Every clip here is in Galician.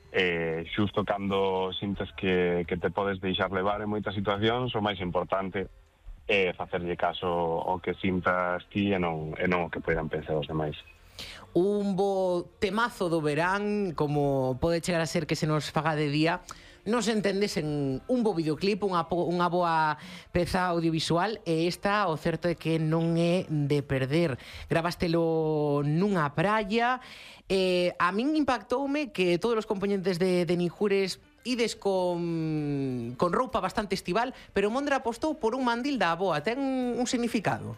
xusto cando sintes que te podes deixar levar en moitas situacións, o máis importante é facerlle caso ao que sintas ti e non o que poidan pensar os demais. Un bo temazo do verán, como pode chegar a ser que se nos faga de día, nos entendes en un bo videoclip, unha boa peza audiovisual, e esta, o certo é que non é de perder. Grabástelo nunha praia, a min impactoume que todos os componentes de Ninjures ides con roupa bastante estival, pero Mondra apostou por un mandil da aboa. Ten un significado?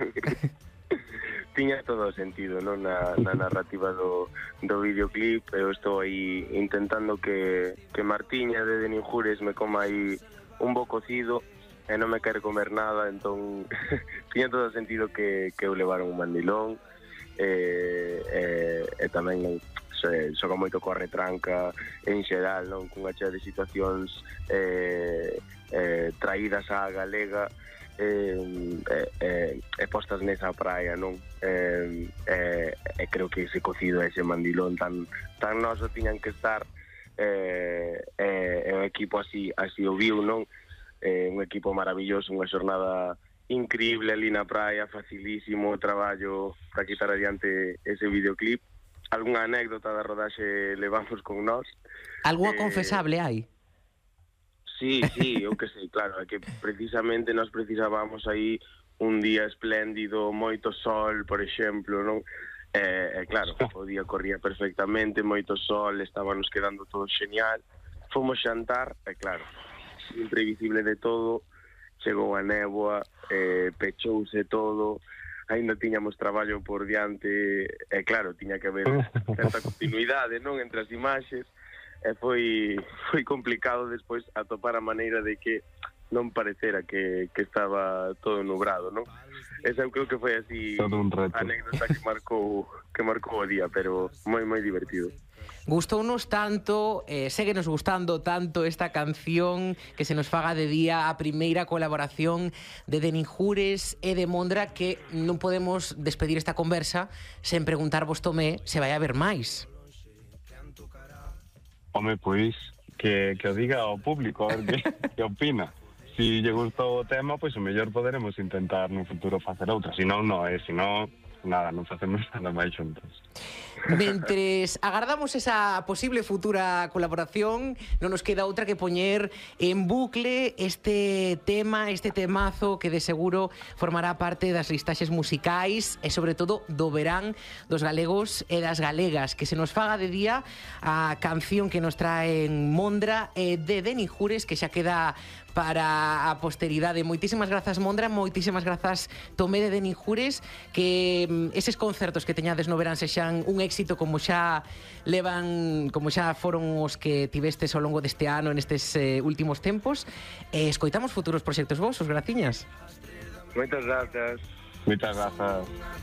Tiña todo o sentido, non, na narrativa do videoclip. Eu estou aí intentando que Martiña de Ninjures me coma aí un bo cocido e non me quere comer nada, entón tiña todo o sentido que eu levara un mandilón, e tamén xoga moito coa retranca en xeral, non, cunha chea de situacións traídas á galega e postas nesa praia, non? E creo que ese cocido, ese mandilón tan noso tiñan que estar, e o equipo así o viu, non? Un equipo maravilloso, unha xornada increíble ali na praia, facilísimo o traballo para quitar adiante ese videoclip. Algúnha anécdota da rodaxe levamos con nós. Algúa confesable hai? Sí, eu que sei, claro, é que precisamente nós precisábamos aí un día espléndido, moito sol, por exemplo, non? Claro, o día corría perfectamente, moito sol, estábamos quedando todo genial. Fomos xantar, e claro, imprevisible de todo, chegou a néboa, pechouse todo, ainda tiñamos traballo por diante, e claro, tiña que haber certa continuidade, non, entre as imaxes, e foi complicado despois atopar a maneira de que non parecera que estaba todo nubrado, non? Esa eu creo que foi así a anécdota que marcou o día, pero moi divertido. Gustounos tanto, séguenos gustando tanto esta canción que se nos faga de día, a primeira colaboración de Ninjures e de Mondra, que non podemos despedir esta conversa sen preguntarvos, Tomé, se vai haber máis. Home, pois, que o diga ao público, a ver que opina. Si lle gustou o tema, pois o mellor poderemos intentar no futuro facer outra. Si non, nada, non facemos nada máis xuntos. Mentres agardamos esa posible futura colaboración, non nos queda outra que poñer en bucle este tema, este temazo que de seguro formará parte das listaxes musicais e sobre todo do verán dos galegos e das galegas. Que se nos faga de día a canción que nos traen Mondra e de Ninjures, que xa queda para a posteridade. Moitísimas grazas, Mondra, moitísimas grazas, Tomé de Ninjures, que eses concertos que teñades no verán sexan un éxito como xa foron os que tivestes ao longo deste ano nestes últimos tempos, e escoitamos futuros proxectos vosos. Graciñas. Moitas grazas. Moitas grazas.